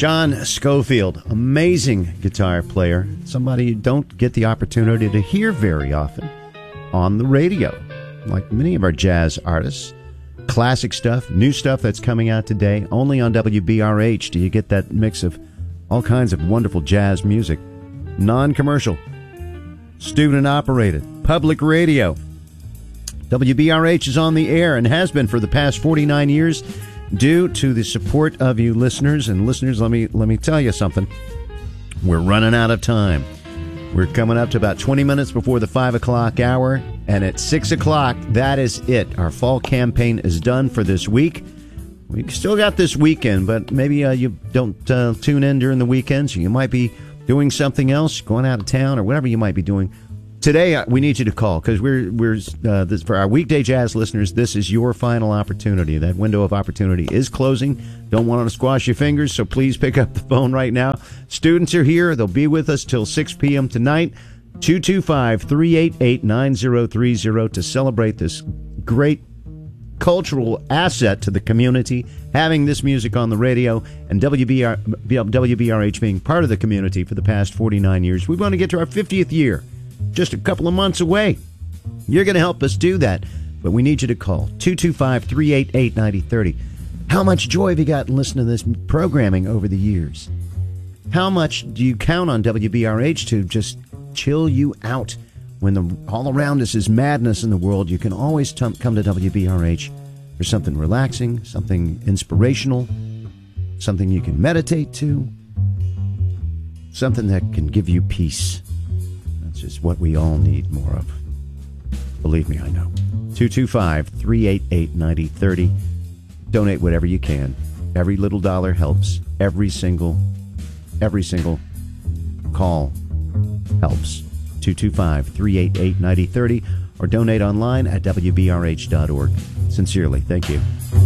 John Schofield, amazing guitar player, somebody you don't get the opportunity to hear very often on the radio, like many of our jazz artists. Classic stuff, new stuff that's coming out today, only on WBRH do you get that mix of all kinds of wonderful jazz music. Non-commercial, student-operated, public radio. WBRH is on the air and has been for the past 49 years. Due to the support of you listeners, and listeners, let me tell you something. We're running out of time. We're coming up to about 20 minutes before the 5 o'clock hour, and at 6 o'clock, that is it. Our fall campaign is done for this week. We still got this weekend, but maybe you don't tune in during the weekends. You might be doing something else, going out of town, or whatever you might be doing. Today, we need you to call, because for our weekday jazz listeners, this is your final opportunity. That window of opportunity is closing. Don't want to squash your fingers, so please pick up the phone right now. Students are here. They'll be with us till 6 p.m. tonight. 225-388-9030 to celebrate this great cultural asset to the community, having this music on the radio, and WBRH being part of the community for the past 49 years. We want to get to our 50th year. Just a couple of months away. You're going to help us do that, but we need you to call 225-388-9030. How much joy have you got in listening to this programming over the years? How much do you count on WBRH to just chill you out when all around us is madness in the world? You can always come to WBRH for something relaxing, something inspirational, something you can meditate to, something that can give you peace. Is what we all need more of. Believe me, I know. 225-388-9030. Donate whatever you can. Every little dollar helps. Every single call helps. 225-388-9030 or donate online at WBRH.org. Sincerely, thank you.